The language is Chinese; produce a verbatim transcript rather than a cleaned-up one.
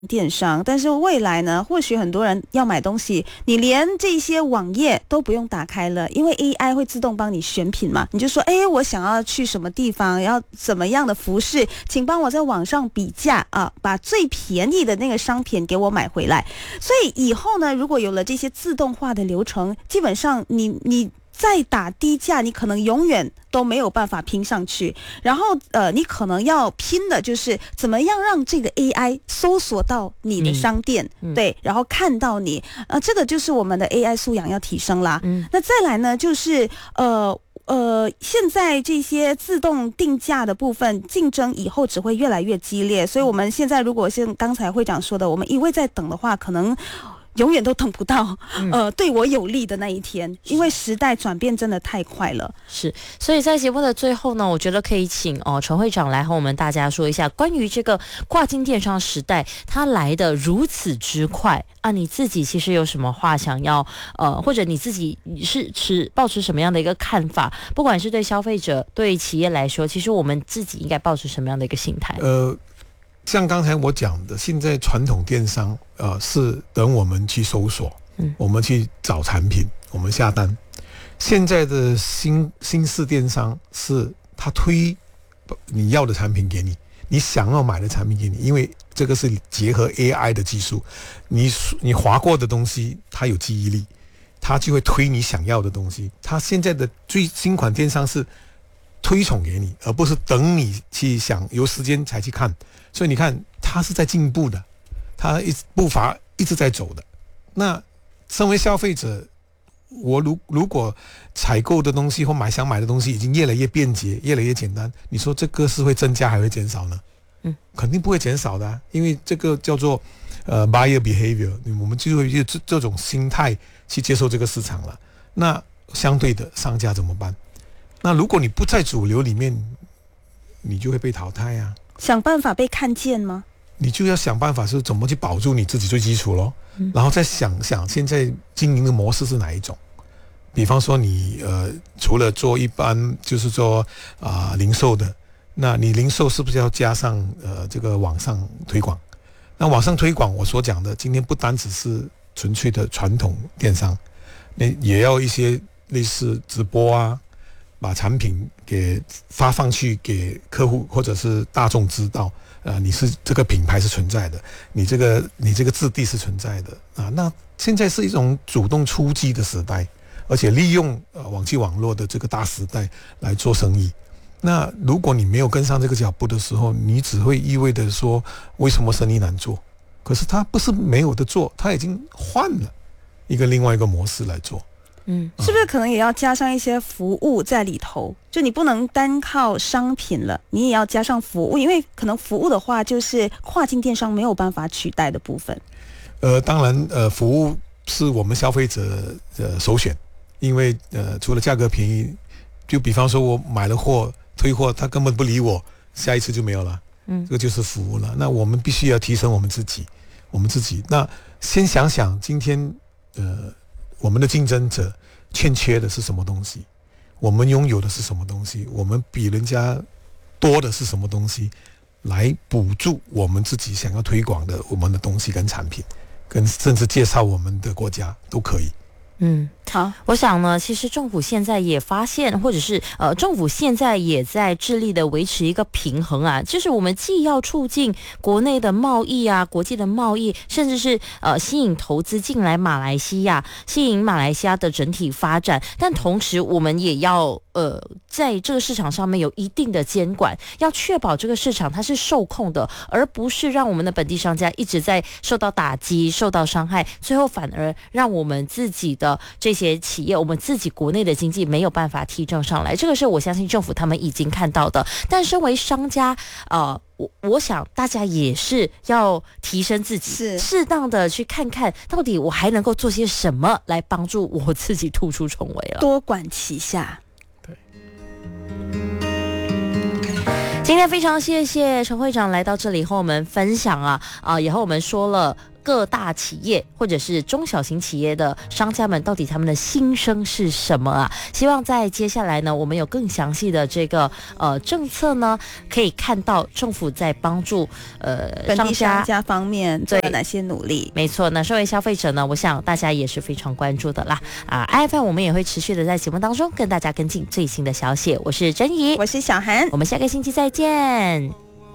电商，但是未来呢，或许很多人要买东西，你连这些网页都不用打开了，因为 A I 会自动帮你选品嘛。你就说，哎，我想要去什么地方，要怎么样的服饰，请帮我在网上比价啊，把最便宜的那个商品给我买回来。所以以后呢，如果有了这些自动化的流程，基本上你你。再打低价，你可能永远都没有办法拼上去。然后，呃，你可能要拼的就是怎么样让这个 A I 搜索到你的商店，嗯、对，然后看到你，呃，这个就是我们的 A I 素养要提升啦。嗯、那再来呢，就是呃。呃，现在这些自动定价的部分竞争以后只会越来越激烈，所以我们现在如果像刚才会长说的，我们一味在等的话，可能永远都等不到呃对我有利的那一天，因为时代转变真的太快了。 是，所以在节目的最后呢，我觉得可以请哦陈会长来和我们大家说一下关于这个跨境电商时代，它来的如此之快啊，你自己其实有什么话想要呃，或者你自己是持抱持什么样的一个看法？不管是对消费者、对企业来说，其实我们自己应该抱持什么样的一个心态？ 呃。像刚才我讲的，现在传统电商呃是等我们去搜索，嗯，我们去找产品，我们下单。现在的新新式电商是他推你要的产品给你，你想要买的产品给你，因为这个是结合 A I 的技术，你你划过的东西它有记忆力，它就会推你想要的东西。它现在的最新款电商是推崇给你，而不是等你去想有时间才去看。所以你看，它是在进步的，它一步伐一直在走的。那身为消费者，我如如果采购的东西或买想买的东西已经越来越便捷、越来越简单，你说这个是会增加还会减少呢？嗯，肯定不会减少的、啊，因为这个叫做呃 buyer behavior， 我们就会用这这种心态去接受这个市场了。那相对的，商家怎么办？那如果你不在主流里面，你就会被淘汰啊。 想办法被看见吗？ 你就要想办法是怎么去保住你自己最基础咯，嗯、然后再想想现在经营的模式是哪一种。比方说你呃除了做一般就是做啊、呃、零售的，那你零售是不是要加上呃这个网上推广？那网上推广我所讲的，今天不单只是纯粹的传统电商，那也要一些类似直播啊。把产品给发放去给客户或者是大众知道，呃，你是这个品牌是存在的，你这个你这个质地是存在的啊。那现在是一种主动出击的时代，而且利用呃网际网络的这个大时代来做生意。那如果你没有跟上这个脚步的时候，你只会意味着说为什么生意难做？可是它不是没有的做，它已经换了一个另外一个模式来做。 嗯，是不是可能也要加上一些服务在里头？就你不能单靠商品了，你也要加上服务，因为可能服务的话，就是跨境电商没有办法取代的部分。 呃，当然，呃，服务是我们消费者的首选，因为呃，除了价格便宜，就比方说我买了货退货，他根本不理我，下一次就没有了。嗯，这个就是服务了。那我们必须要提升我们自己，我们自己。那先想想今天，呃。我们的竞争者欠缺的是什么东西？我们拥有的是什么东西？我们比人家多的是什么东西？来补助我们自己想要推广的我们的东西跟产品，跟甚至介绍我们的国家都可以。 嗯，好，我想呢，其实政府现在也发现，或者是呃，政府现在也在致力的维持一个平衡啊，就是我们既要促进国内的贸易啊，国际的贸易，甚至是呃吸引投资进来马来西亚，吸引马来西亚的整体发展，但同时我们也要呃在这个市场上面有一定的监管，要确保这个市场它是受控的，而不是让我们的本地商家一直在受到打击、受到伤害，最后反而让我们自己的这些企业，我们自己国内的经济没有办法提振上来，这个是我相信政府他们已经看到的。但身为商家，呃，我我想大家也是要提升自己，适当的去看看到底我还能够做些什么来帮助我自己突出重围了， 多管齐下。 对。 今天非常谢谢陈会长来到这里和我们分享啊啊，也和我们说了各大企业或者是中小型企业的商家们到底他们的心声是什么啊？希望在接下来呢，我们有更详细的这个呃政策呢，可以看到政府在帮助呃本地商家商家方面做了哪些努力。 没错，那身为消费者呢，我想大家也是非常关注的啦。啊 ，I F M 我们也会持续的在节目当中跟大家跟进最新的消息。我是珍怡， 我是小涵， 我们下个星期再见。